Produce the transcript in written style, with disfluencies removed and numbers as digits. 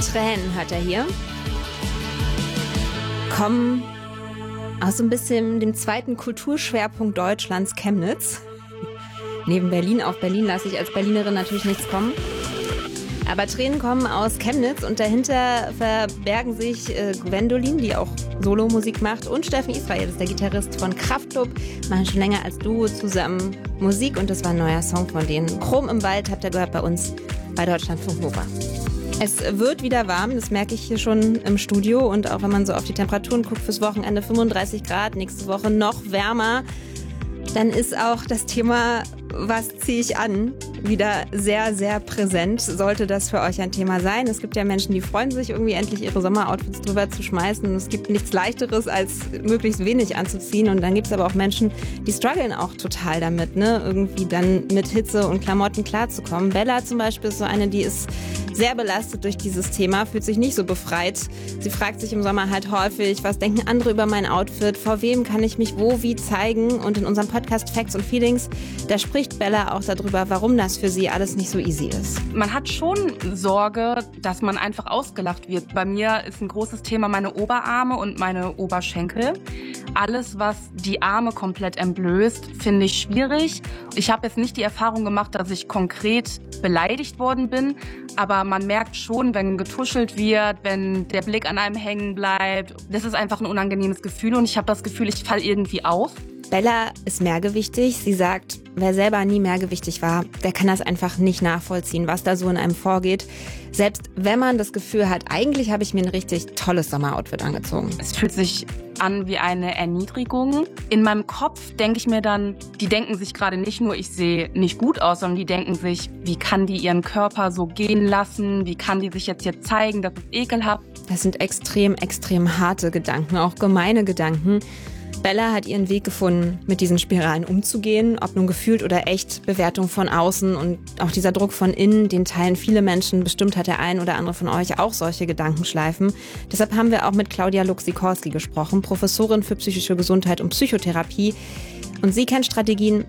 Tränen hört er hier. Kommen aus so ein bisschen dem zweiten Kulturschwerpunkt Deutschlands, Chemnitz. Neben Berlin. Auf Berlin lasse ich als Berlinerin natürlich nichts kommen. Aber Tränen kommen aus Chemnitz und dahinter verbergen sich Gwendolin, die auch Solomusik macht, und Steffen Israel, das ist der Gitarrist von Kraftklub, machen schon länger als Duo zusammen Musik und das war ein neuer Song von denen. Chrom im Wald habt ihr gehört bei uns bei Deutschlandfunk Nova. Es wird wieder warm, das merke ich hier schon im Studio und auch wenn man so auf die Temperaturen guckt, fürs Wochenende 35 Grad, nächste Woche noch wärmer. Dann ist auch das Thema, was ziehe ich an, wieder sehr, sehr präsent. Sollte das für euch ein Thema sein? Es gibt ja Menschen, die freuen sich irgendwie endlich ihre Sommeroutfits drüber zu schmeißen. Und es gibt nichts Leichteres, als möglichst wenig anzuziehen. Und dann gibt es aber auch Menschen, die strugglen auch total damit, ne? Irgendwie dann mit Hitze und Klamotten klarzukommen. Bella zum Beispiel ist so eine, die ist sehr belastet durch dieses Thema, fühlt sich nicht so befreit. Sie fragt sich im Sommer halt häufig, was denken andere über mein Outfit, vor wem kann ich mich wo, wie zeigen. Und in unserem Podcast Facts and Feelings, da spricht Bella auch darüber, warum das für sie alles nicht so easy ist. Man hat schon Sorge, dass man einfach ausgelacht wird. Bei mir ist ein großes Thema meine Oberarme und meine Oberschenkel. Alles, was die Arme komplett entblößt, finde ich schwierig. Ich habe jetzt nicht die Erfahrung gemacht, dass ich konkret beleidigt worden bin, aber man merkt schon, wenn getuschelt wird, wenn der Blick an einem hängen bleibt. Das ist einfach ein unangenehmes Gefühl und ich habe das Gefühl, ich falle irgendwie auf. Bella ist mehrgewichtig. Sie sagt, wer selber nie mehrgewichtig war, der kann das einfach nicht nachvollziehen, was da so in einem vorgeht. Selbst wenn man das Gefühl hat, eigentlich habe ich mir ein richtig tolles Sommeroutfit angezogen. Es fühlt sich an wie eine Erniedrigung. In meinem Kopf denke ich mir dann, die denken sich gerade nicht nur, ich sehe nicht gut aus, sondern die denken sich, wie kann die ihren Körper so gehen lassen? Wie kann die sich jetzt hier zeigen? Das ist ekelhaft. Das sind extrem, extrem harte Gedanken, auch gemeine Gedanken. Bella hat ihren Weg gefunden, mit diesen Spiralen umzugehen, ob nun gefühlt oder echt, Bewertung von außen und auch dieser Druck von innen, den teilen viele Menschen. Bestimmt hat der ein oder andere von euch auch solche Gedankenschleifen. Deshalb haben wir auch mit Claudia Luk-Sikorski gesprochen, Professorin für psychische Gesundheit und Psychotherapie. Und sie kennt Strategien,